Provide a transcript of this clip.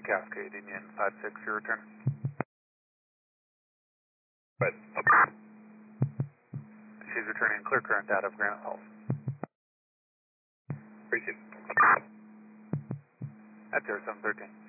Cascade, Indian 5-6, your return. But, She's returning clear current out of Granite Falls. appreciate it. At 0713.